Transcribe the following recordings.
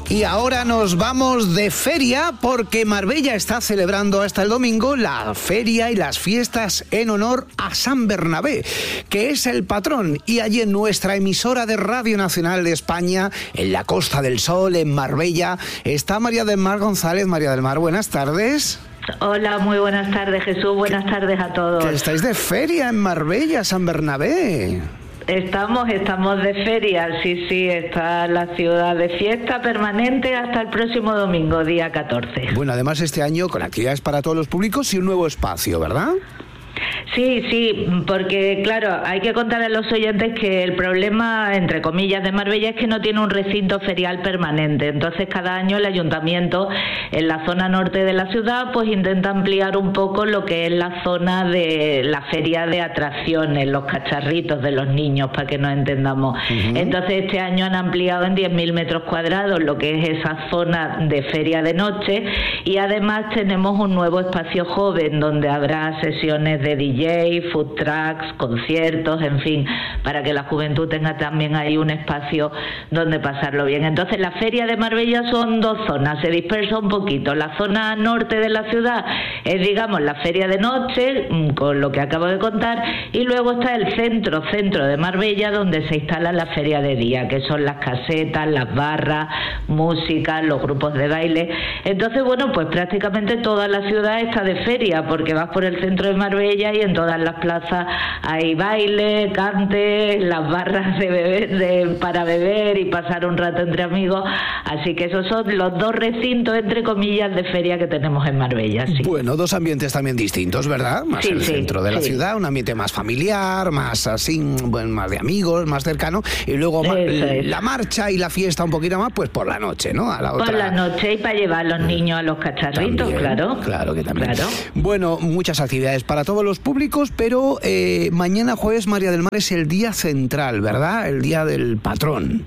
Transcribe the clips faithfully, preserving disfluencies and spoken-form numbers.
Y ahora nos vamos de feria porque Marbella está celebrando hasta el domingo la feria y las fiestas en honor a San Bernabé, que es el patrón. Y allí en nuestra emisora de Radio Nacional de España, en la Costa del Sol, en Marbella, está María del Mar González. María del Mar, buenas tardes. Hola, muy buenas tardes, Jesús. Buenas tardes a todos. Que estáis de feria en Marbella, San Bernabé. Estamos, estamos de feria, sí, sí, está la ciudad de fiesta permanente hasta el próximo domingo, día catorce. Bueno, además este año con actividades para todos los públicos y un nuevo espacio, ¿verdad? Sí, sí, porque claro, hay que contar a los oyentes que el problema, entre comillas, de Marbella es que no tiene un recinto ferial permanente. Entonces cada año el ayuntamiento en la zona norte de la ciudad pues intenta ampliar un poco lo que es la zona de la feria de atracciones, los cacharritos de los niños, para que nos entendamos. Uh-huh. Entonces este año han ampliado en diez mil metros cuadrados lo que es esa zona de feria de noche, y además tenemos un nuevo espacio joven donde habrá sesiones de D J, food trucks, conciertos, en fin, para que la juventud tenga también ahí un espacio donde pasarlo bien. Entonces la feria de Marbella son dos zonas, se dispersa un poquito. La zona norte de la ciudad es, digamos, la feria de noche, con lo que acabo de contar, y luego está el centro, centro de Marbella, donde se instala la feria de día, que son las casetas, las barras, música, los grupos de baile. Entonces, bueno, pues prácticamente toda la ciudad está de feria, porque vas por el centro de Marbella y en todas las plazas hay baile, cante, las barras de beber, de, para beber y pasar un rato entre amigos. Así que esos son los dos recintos, entre comillas, de feria que tenemos en Marbella. Sí. Bueno, dos ambientes también distintos, ¿verdad? Más sí, el sí, centro de la sí. ciudad, un ambiente más familiar, más así, bueno, más de amigos, más cercano, y luego ma- la marcha y la fiesta un poquito más, pues por la noche, ¿no? A la otra. Por la noche y para llevar a los niños a los cacharritos, También, claro. Claro que también. Claro. Bueno, muchas actividades para todos los públicos, pero eh, mañana jueves, María del Mar, es el día central, ¿verdad? El día del patrón.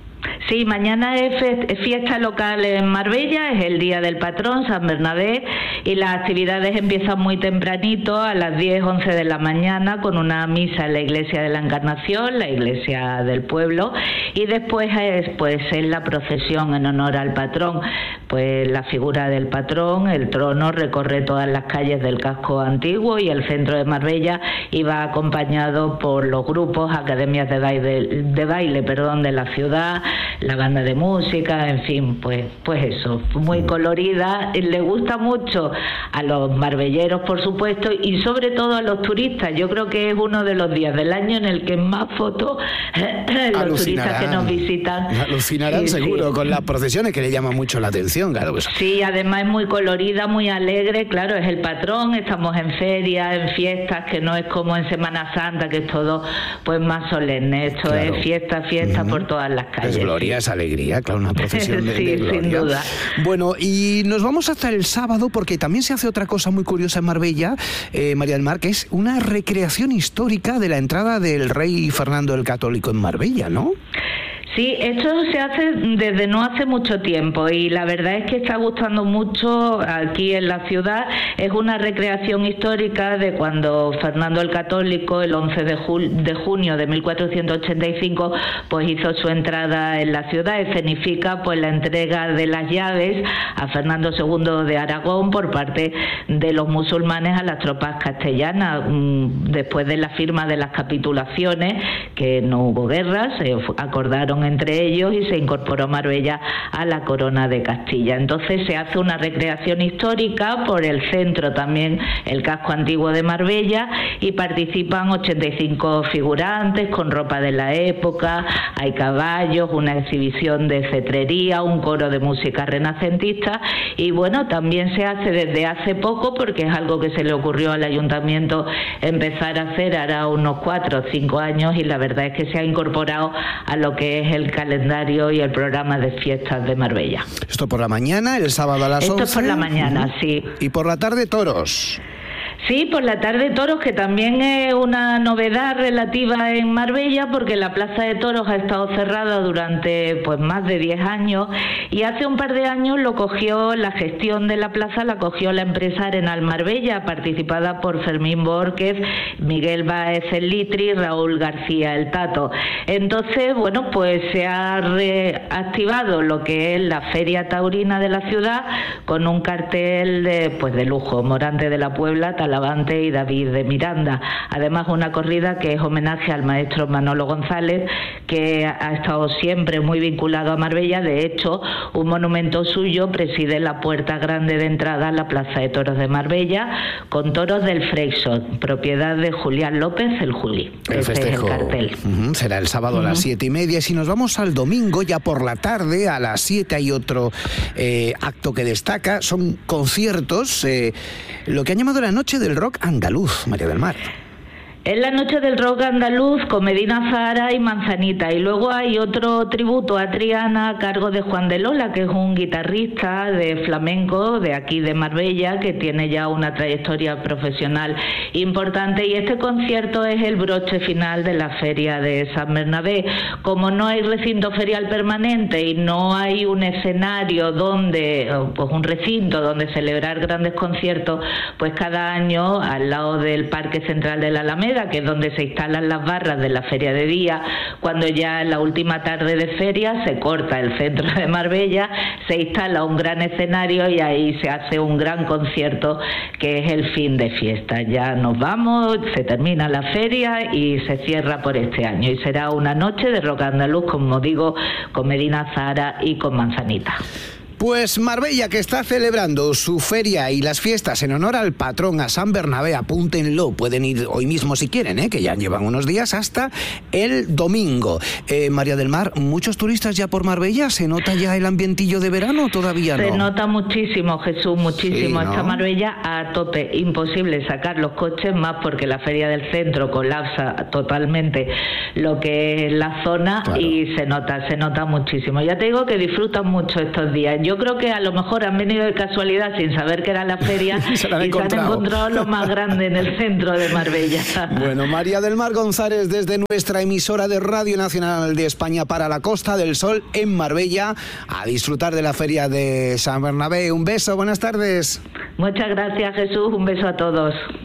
Sí, mañana es fiesta local en Marbella, es el día del patrón, San Bernabé, y las actividades empiezan muy tempranito, a las diez, once de la mañana, con una misa en la iglesia de la Encarnación, la iglesia del pueblo, y después es, pues, es la procesión en honor al patrón. Pues la figura del patrón, el trono, recorre todas las calles del casco antiguo y el centro de Marbella, y va acompañado por los grupos, academias de baile, de baile perdón, de la ciudad, la banda de música, en fin, pues pues eso, muy colorida. Le gusta mucho a los marbelleros, por supuesto, y sobre todo a los turistas. Yo creo que es uno de los días del año en el que más fotos los turistas que nos visitan. Alucinarán, sí, seguro, sí, con las procesiones, que le llaman mucho la atención, claro. Pues. Sí, además es muy colorida, muy alegre, claro, es el patrón, estamos en feria, en fiestas, que no es como en Semana Santa, que es todo pues más solemne. Esto claro. es fiesta, fiesta uh-huh. por todas las calles. Es gloria, es alegría, claro, una procesión de, sí, de gloria. Sin duda. Bueno, y nos vamos hasta el sábado, porque también se hace otra cosa muy curiosa en Marbella, eh, María del Mar, que es una recreación histórica de la entrada del rey Fernando el Católico en Marbella, ¿no? Sí, esto se hace desde no hace mucho tiempo, y la verdad es que está gustando mucho aquí en la ciudad. Es una recreación histórica de cuando Fernando el Católico, el once de junio de mil cuatrocientos ochenta y cinco, pues hizo su entrada en la ciudad. Escenifica pues la entrega de las llaves a Fernando segundo de Aragón por parte de los musulmanes a las tropas castellanas, después de la firma de las capitulaciones, que no hubo guerra, se acordaron entre ellos y se incorporó Marbella a la corona de Castilla. Entonces se hace una recreación histórica por el centro, también el casco antiguo de Marbella, y participan ochenta y cinco figurantes con ropa de la época, hay caballos, una exhibición de cetrería, un coro de música renacentista, y bueno, también se hace desde hace poco, porque es algo que se le ocurrió al ayuntamiento empezar a hacer hará unos cuatro o cinco años, y la verdad es que se ha incorporado a lo que es el calendario y el programa de fiestas de Marbella. Esto por la mañana, el sábado a las once. Esto por la mañana, sí. Y por la tarde, toros. Sí, por la tarde toros, que también es una novedad relativa en Marbella, porque la Plaza de Toros ha estado cerrada durante pues más de diez años, y hace un par de años lo cogió, la gestión de la plaza la cogió la empresa Arenal Marbella, participada por Fermín Borquez, Miguel Báez el Litri, Raúl García el Tato. Entonces, bueno, pues se ha reactivado lo que es la Feria Taurina de la ciudad, con un cartel de, pues de lujo: Morante de la Puebla, Talavante y David de Miranda. Además, una corrida que es homenaje al maestro Manolo González, que ha estado siempre muy vinculado a Marbella. De hecho, un monumento suyo preside la puerta grande de entrada a la Plaza de Toros de Marbella, con toros del Freixo, propiedad de Julián López, el Juli. El Ese festejo es el cartel. Uh-huh. Será el sábado uh-huh. a las siete y media. Y si nos vamos al domingo, ya por la tarde, a las siete hay otro eh, acto que destaca. Son conciertos, eh, lo que han llamado la Noche del Rock Andaluz, María del Mar. Es la Noche del Rock Andaluz con Medina Zahara y Manzanita, y luego hay otro tributo a Triana a cargo de Juan de Lola, que es un guitarrista de flamenco de aquí de Marbella, que tiene ya una trayectoria profesional importante, y este concierto es el broche final de la feria de San Bernabé. Como no hay recinto ferial permanente y no hay un escenario donde, pues un recinto donde celebrar grandes conciertos, pues cada año al lado del Parque Central de la Alameda, que es donde se instalan las barras de la feria de día, cuando ya en la última tarde de feria se corta el centro de Marbella, se instala un gran escenario y ahí se hace un gran concierto, que es el fin de fiesta. Ya nos vamos, se termina la feria y se cierra por este año, y será una noche de rock andaluz, como digo, con Medina Zahara y con Manzanita. Pues Marbella, que está celebrando su feria y las fiestas en honor al patrón, a San Bernabé, apúntenlo, pueden ir hoy mismo si quieren, ¿eh? que ya llevan unos días, hasta el domingo. Eh, María del Mar, ¿muchos turistas ya por Marbella? ¿Se nota ya el ambientillo de verano o todavía no? Se nota muchísimo, Jesús, muchísimo. Sí, ¿no? Está Marbella a tope, imposible sacar los coches, más porque la feria del centro colapsa totalmente lo que es la zona, claro. Y se nota, se nota muchísimo. Ya te digo que disfrutan mucho estos días. Yo creo que a lo mejor han venido de casualidad sin saber que era la feria y se, y se han encontrado lo más grande en el centro de Marbella. Bueno, María del Mar González, desde nuestra emisora de Radio Nacional de España para la Costa del Sol en Marbella, a disfrutar de la feria de San Bernabé. Un beso, buenas tardes. Muchas gracias, Jesús, un beso a todos.